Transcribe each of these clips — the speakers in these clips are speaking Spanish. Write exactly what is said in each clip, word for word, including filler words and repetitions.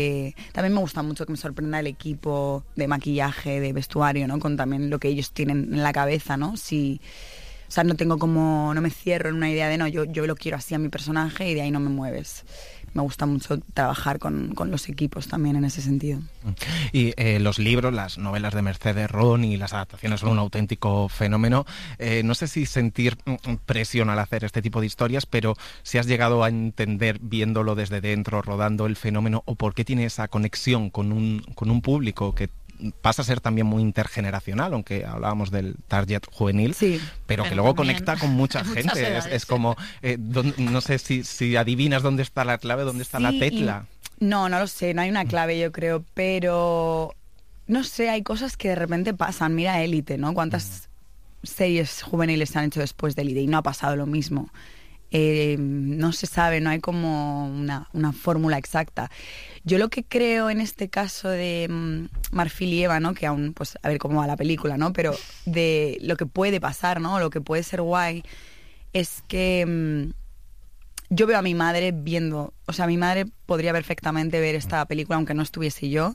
Eh, también me gusta mucho que me sorprenda el equipo de maquillaje, de vestuario, ¿no? Con también lo que ellos tienen en la cabeza, ¿no? Si, o sea, no tengo como, no me cierro en una idea de no, yo, yo lo quiero así a mi personaje y de ahí no me mueves. Me gusta mucho trabajar con, con los equipos también en ese sentido. Y eh, los libros, las novelas de Mercedes Ron y las adaptaciones son un auténtico fenómeno. Eh, no sé si sentir presión al hacer este tipo de historias, pero si has llegado a entender viéndolo desde dentro, rodando el fenómeno, o por qué tiene esa conexión con un, con un público que pasa a ser también muy intergeneracional, aunque hablábamos del target juvenil, sí, pero, pero que luego conecta con mucha gente. Edades, es, es como, eh, don, no sé si, si adivinas dónde está la clave, dónde está sí, la tecla. Y, no, no lo sé, no hay una clave yo creo, pero no sé, hay cosas que de repente pasan. Mira Élite, ¿no? ¿Cuántas mm. series juveniles se han hecho después de Élite y no ha pasado lo mismo? Eh, no se sabe, no hay como una, una fórmula exacta. Yo lo que creo en este caso de um, Marfil y Eva, ¿no? Que aún, pues, a ver cómo va la película, ¿no? Pero de lo que puede pasar, ¿no? Lo que puede ser guay es que um, yo veo a mi madre viendo, o sea, mi madre podría perfectamente ver esta película aunque no estuviese yo.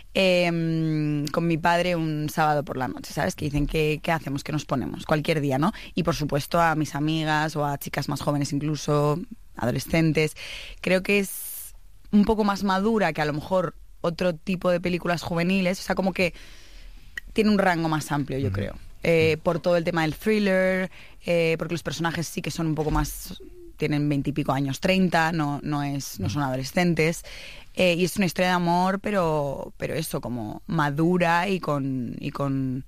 Eh, con mi padre un sábado por la noche, ¿sabes? Que dicen, ¿qué, qué hacemos? ¿Qué nos ponemos? Cualquier día, ¿no? Y por supuesto a mis amigas o a chicas más jóvenes incluso, adolescentes. Creo que es un poco más madura que a lo mejor otro tipo de películas juveniles. O sea, como que tiene un rango más amplio, yo creo. Eh, por todo el tema del thriller, eh, porque los personajes sí que son un poco más... tienen veintipico años, treinta, no, no, es, no son adolescentes. Eh, y es una historia de amor, pero, pero eso, como madura y con, y con,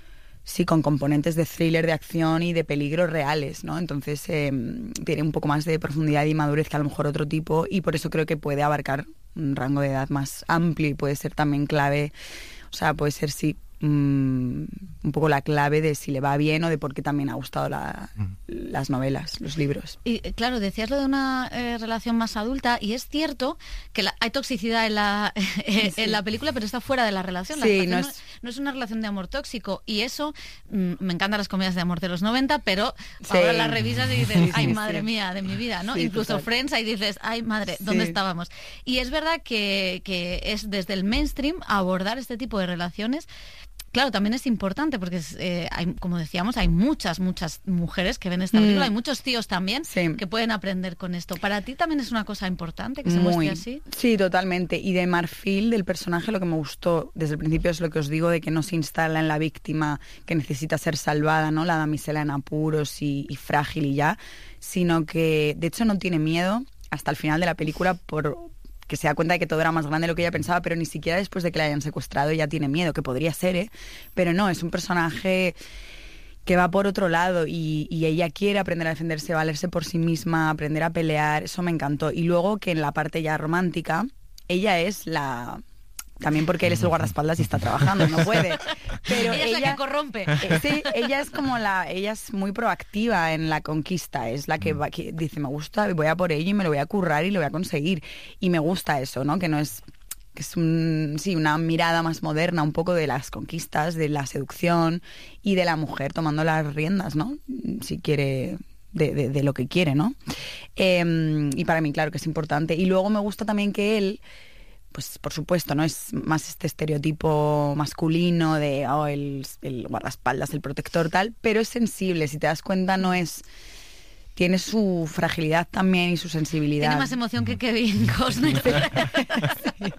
sí, con componentes de thriller, de acción y de peligro reales, ¿no? Entonces eh, tiene un poco más de profundidad y madurez que a lo mejor otro tipo, y por eso creo que puede abarcar un rango de edad más amplio y puede ser también clave, o sea, puede ser, sí, Mm, un poco la clave de si le va bien o de por qué también ha gustado la, mm. las novelas, los libros. Y claro, decías lo de una eh, relación más adulta, y es cierto que la, hay toxicidad en la, eh, sí. en la película, pero está fuera de la relación. La sí, relación no, no, es... no es una relación de amor tóxico, y eso, mm, me encantan las comedias de amor de los noventa, pero sí. ahora las revisas y dices, sí, ay, sí, madre sí. mía, de mi vida, ¿no? Sí, incluso total. Friends, ahí dices, ay, madre, ¿dónde sí. estábamos? Y es verdad que, que es desde el mainstream abordar este tipo de relaciones. Claro, también es importante porque, eh, hay, como decíamos, hay muchas, muchas mujeres que ven esta película, mm. hay muchos tíos también sí. que pueden aprender con esto. ¿Para ti también es una cosa importante que se Muy. muestre así? Sí, totalmente. Y de Marfil, del personaje, lo que me gustó desde el principio es lo que os digo, de que no se instala en la víctima que necesita ser salvada, ¿no? La damisela en apuros y, y frágil y ya, sino que, de hecho, no tiene miedo hasta el final de la película por... que se da cuenta de que todo era más grande de lo que ella pensaba, pero ni siquiera después de que la hayan secuestrado ella tiene miedo, que podría ser, ¿eh? Pero no, es un personaje que va por otro lado y, y ella quiere aprender a defenderse, valerse por sí misma, aprender a pelear, eso me encantó. Y luego que en la parte ya romántica, ella es la... También porque él es el guardaespaldas y está trabajando, no puede. Pero ella, ella es la que corrompe. Eh, sí, ella es como la, ella es muy proactiva en la conquista, es la que, va, que dice, me gusta, voy a por ello y me lo voy a currar y lo voy a conseguir. Y me gusta eso, ¿no? Que no es, que es un, sí, una mirada más moderna, un poco de las conquistas, de la seducción y de la mujer tomando las riendas, ¿no? Si quiere... De, de, de lo que quiere, ¿no? Eh, y para mí, claro, que es importante. Y luego me gusta también que él... pues por supuesto, ¿no? Es más este estereotipo masculino de oh, el, el guardaespaldas, el protector, tal, pero es sensible, si te das cuenta no es... Tiene su fragilidad también y su sensibilidad. Tiene más emoción que Kevin Costner. Sí.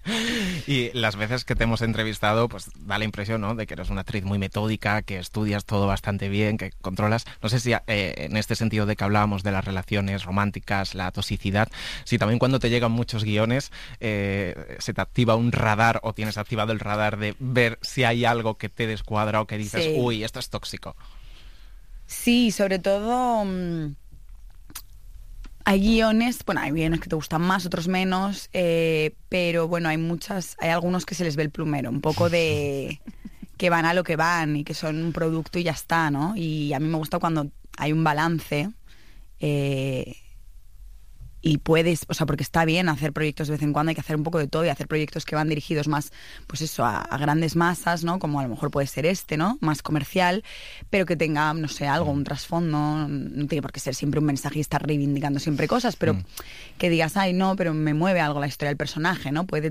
Y las veces que te hemos entrevistado, pues da la impresión, ¿no?, de que eres una actriz muy metódica, que estudias todo bastante bien, que controlas. No sé si eh, en este sentido de que hablábamos de las relaciones románticas, la toxicidad, si también cuando te llegan muchos guiones eh, se te activa un radar o tienes activado el radar de ver si hay algo que te descuadra o que dices, sí. uy, esto es tóxico. Sí, sobre todo... Mmm... Hay guiones, bueno, hay guiones que te gustan más, otros menos, eh, pero bueno, hay muchas, hay algunos que se les ve el plumero, un poco de que van a lo que van y que son un producto y ya está, ¿no? Y a mí me gusta cuando hay un balance, eh, y puedes, o sea, porque está bien hacer proyectos de vez en cuando, hay que hacer un poco de todo y hacer proyectos que van dirigidos más, pues eso, a, a grandes masas, ¿no? Como a lo mejor puede ser este, ¿no? Más comercial, pero que tenga, no sé, algo, un trasfondo, no tiene por qué ser siempre un mensaje y estar reivindicando siempre cosas, pero mm. que digas, ay, no, pero me mueve algo la historia del personaje, ¿no? Puede